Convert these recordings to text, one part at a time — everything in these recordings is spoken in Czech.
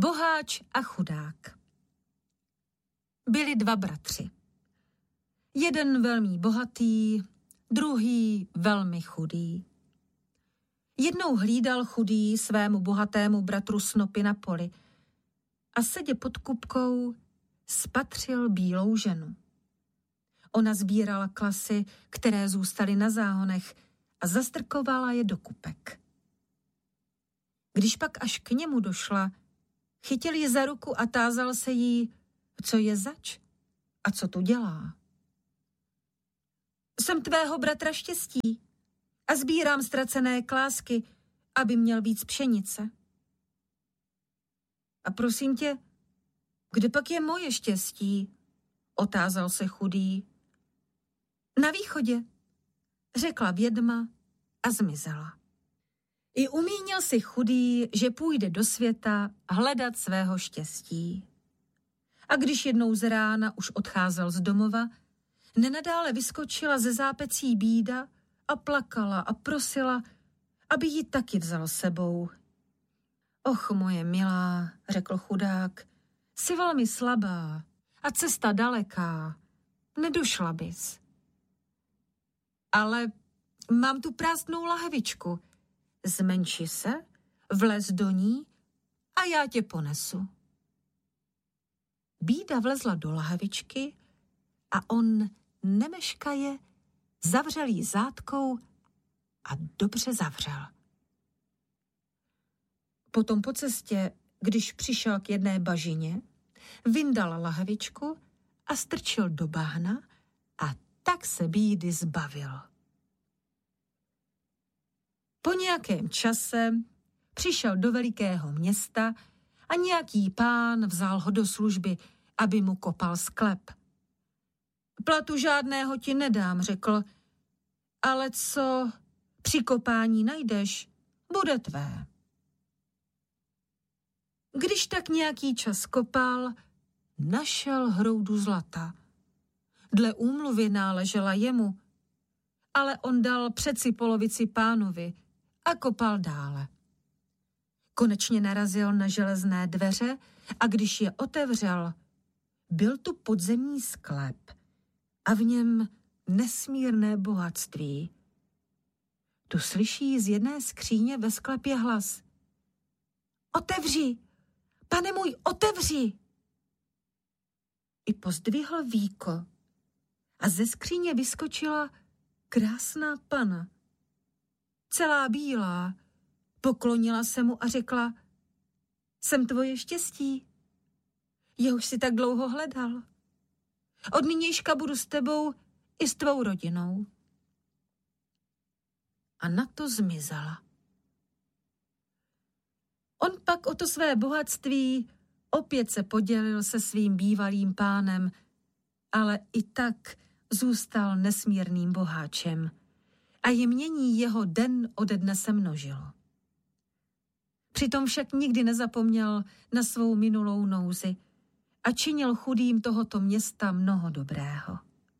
Boháč a chudák. Byli dva bratři. Jeden velmi bohatý, druhý velmi chudý. Jednou hlídal chudý svému bohatému bratru snopy na poli a sedě pod kupkou spatřil bílou ženu. Ona sbírala klasy, které zůstaly na záhonech a zastrkovala je do kupek. Když pak až k němu došla, chytil ji za ruku a tázal se jí, co je zač a co tu dělá. Jsem tvého bratra Štěstí a sbírám ztracené klásky, aby měl víc pšenice. A prosím tě, kde pak je moje štěstí? Otázal se chudý. Na východě, řekla vědma a zmizela. I umínil si chudý, že půjde do světa hledat svého štěstí. A když jednou z rána už odcházel z domova, nenadále vyskočila ze zápecí bída a plakala a prosila, aby ji taky vzal sebou. Och, moje milá, řekl chudák, jsi velmi slabá a cesta daleká, nedošla bys. Ale mám tu prázdnou lahvičku, zmenši se, vlez do ní a já tě ponesu. Bída vlezla do lahvičky a on nemeškaje zavřel jí zátkou a dobře zavřel. Potom po cestě, když přišel k jedné bažině, vyndal lahvičku a strčil do bahna a tak se bídy zbavil. Po nějakém čase přišel do velikého města a nějaký pán vzal ho do služby, aby mu kopal sklep. Platu žádného ti nedám, řekl, ale co při kopání najdeš, bude tvé. Když tak nějaký čas kopal, našel hroudu zlata. Dle úmluvy náležela jemu, ale on dal přeci polovici pánovi a kopal dále. Konečně narazil na železné dveře a když je otevřel, byl tu podzemní sklep a v něm nesmírné bohatství. Tu slyší z jedné skříně ve sklepě hlas. Otevři, pane můj, otevři! I pozdvihl víko a ze skříně vyskočila krásná pana. Celá bílá, poklonila se mu a řekla, jsem tvoje štěstí, jehož si tak dlouho hledal. Od nynějška budu s tebou i s tvou rodinou. A na to zmizela. On pak o to své bohatství opět se podělil se svým bývalým pánem, ale i tak zůstal nesmírným boháčem a jmění jeho den ode dne se množilo. Přitom však nikdy nezapomněl na svou minulou nouzi a činil chudým tohoto města mnoho dobrého.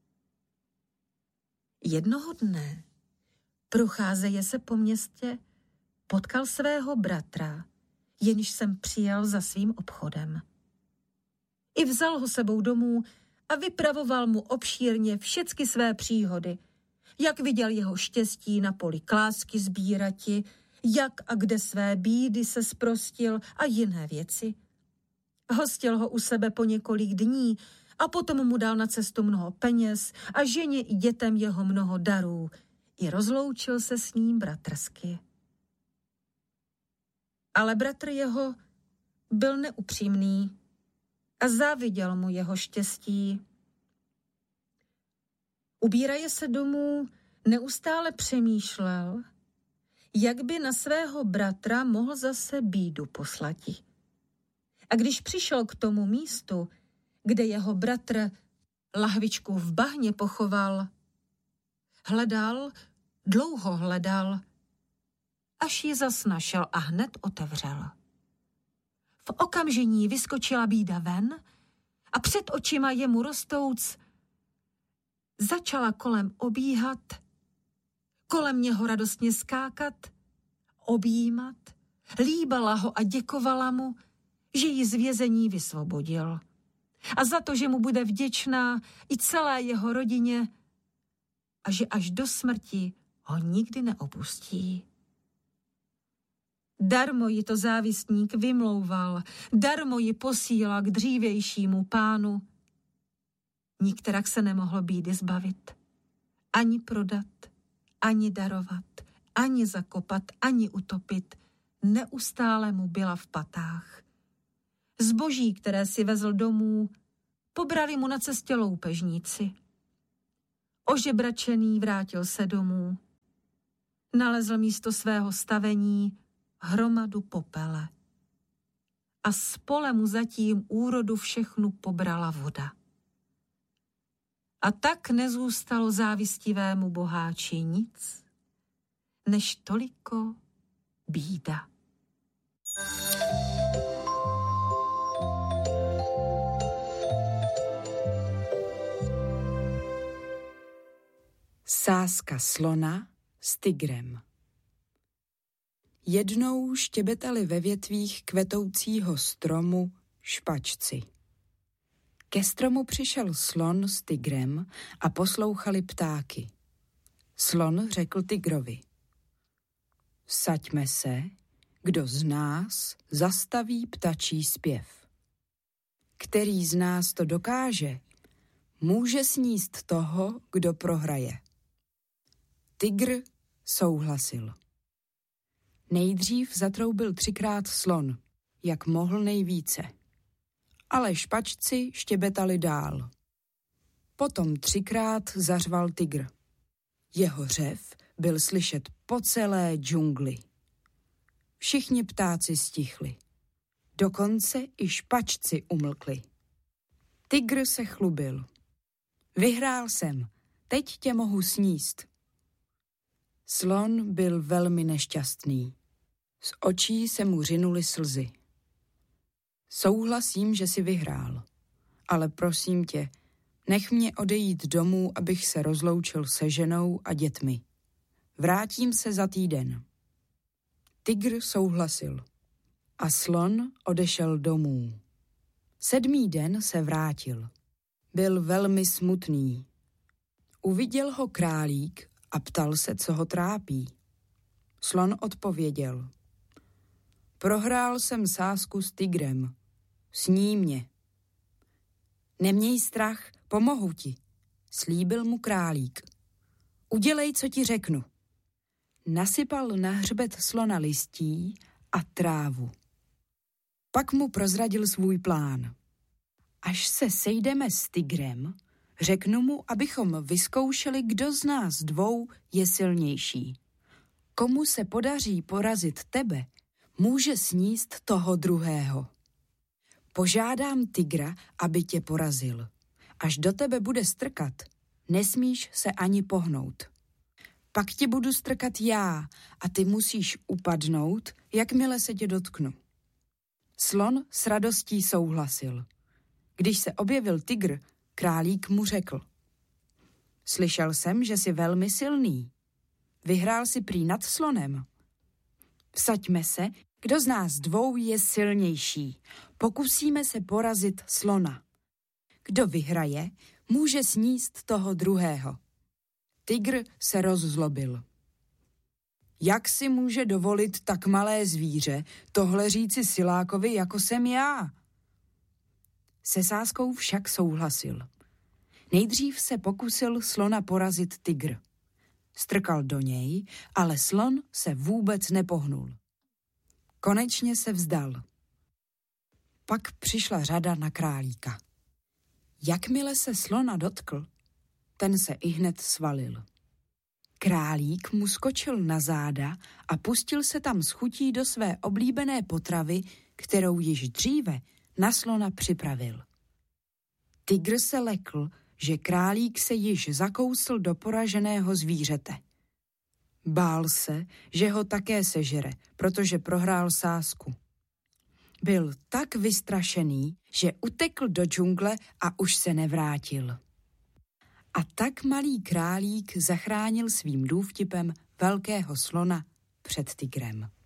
Jednoho dne, procházeje se po městě, potkal svého bratra, jenž jsem přijal za svým obchodem. I vzal ho sebou domů a vypravoval mu obšírně všecky své příhody, jak viděl jeho štěstí na poli klásky sbírati, jak a kde své bídy se zprostil a jiné věci. Hostil ho u sebe po několik dní a potom mu dal na cestu mnoho peněz a ženě i dětem jeho mnoho darů. I rozloučil se s ním bratrsky. Ale bratr jeho byl neupřímný a záviděl mu jeho štěstí. Ubíraje se domů, neustále přemýšlel, jak by na svého bratra mohl zase bídu poslati. A když přišel k tomu místu, kde jeho bratr lahvičku v bahně pochoval, dlouho hledal, až ji zas našel a hned otevřel. V okamžení vyskočila bída ven a před očima jemu rostouc začala kolem obíhat, kolem něho radostně skákat, objímat, líbala ho a děkovala mu, že ji z vězení vysvobodil. A za to, že mu bude vděčná i celé jeho rodině a že až do smrti ho nikdy neopustí. Darmo ji to závistník vymlouval, darmo ji posílal k dřívějšímu pánu. Nikterak se nemohlo bídy zbavit. Ani prodat, ani darovat, ani zakopat, ani utopit. Neustále mu byla v patách. Zboží, které si vezl domů, pobrali mu na cestě loupežníci. Ožebračený vrátil se domů. Nalezl místo svého stavení hromadu popele. A z pole mu zatím úrodu všechnu pobrala voda. A tak nezůstalo závistivému boháči nic, než toliko bída. Sázka slona s tygrem. Jednou štěbetali ve větvích kvetoucího stromu špačci. Ke stromu přišel slon s tygrem a poslouchali ptáky. Slon řekl tygrovi: Vsaďme se, kdo z nás zastaví ptačí zpěv. Který z nás to dokáže, může sníst toho, kdo prohraje. Tygr souhlasil. Nejdřív zatroubil 3krát slon, jak mohl nejvíce. Ale špačci štěbetali dál. Potom 3krát zařval tygr. Jeho řev byl slyšet po celé džungli. Všichni ptáci stichli. Dokonce i špačci umlkli. Tygr se chlubil. Vyhrál jsem, teď tě mohu sníst. Slon byl velmi nešťastný. Z očí se mu řinuly slzy. Souhlasím, že jsi vyhrál, ale prosím tě, nech mě odejít domů, abych se rozloučil se ženou a dětmi. Vrátím se za týden. Tygr souhlasil a slon odešel domů. 7. den se vrátil. Byl velmi smutný. Uviděl ho králík a ptal se, co ho trápí. Slon odpověděl: Prohrál jsem sázku s tygrem. Sní mě. Neměj strach, pomohu ti, slíbil mu králík. Udělej, co ti řeknu. Nasypal na hřbet slona listí a trávu. Pak mu prozradil svůj plán. Až se sejdeme s tygrem, řeknu mu, abychom vyzkoušeli, kdo z nás dvou je silnější. Komu se podaří porazit tebe, může sníst toho druhého. Požádám tygra, aby tě porazil. Až do tebe bude strkat, nesmíš se ani pohnout. Pak tě budu strkat já a ty musíš upadnout, jakmile se tě dotknu. Slon s radostí souhlasil. Když se objevil tygr, králík mu řekl: Slyšel jsem, že jsi velmi silný. Vyhrál si prý nad slonem. Vsaďme se, kdo z nás dvou je silnější. Pokusíme se porazit slona. Kdo vyhraje, může sníst toho druhého. Tygr se rozzlobil. Jak si může dovolit tak malé zvíře tohle říci silákovi, jako jsem já? Se sázkou však souhlasil. Nejdřív se pokusil slona porazit tygr. Strkal do něj, ale slon se vůbec nepohnul. Konečně se vzdal. Pak přišla řada na králíka. Jakmile se slona dotkl, ten se ihned svalil. Králík mu skočil na záda a pustil se tam s chutí do své oblíbené potravy, kterou již dříve na slona připravil. Tygr se lekl, že králík se již zakousl do poraženého zvířete. Bál se, že ho také sežere, protože prohrál sázku. Byl tak vystrašený, že utekl do džungle a už se nevrátil. A tak malý králík zachránil svým důvtipem velkého slona před tygrem.